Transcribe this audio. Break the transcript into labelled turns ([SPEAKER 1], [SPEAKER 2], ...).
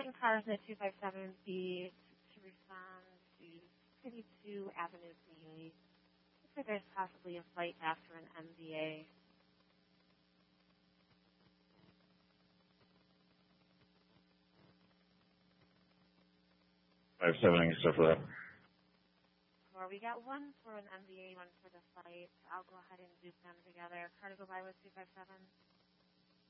[SPEAKER 1] flight cars at 257B to respond to 32 Avenue Community. Looks like there's possibly a flight after an MVA.
[SPEAKER 2] Stuff for that.
[SPEAKER 1] Or we got one for an MVA, one for the flight. I'll go ahead and group them together. Car to go by with 257.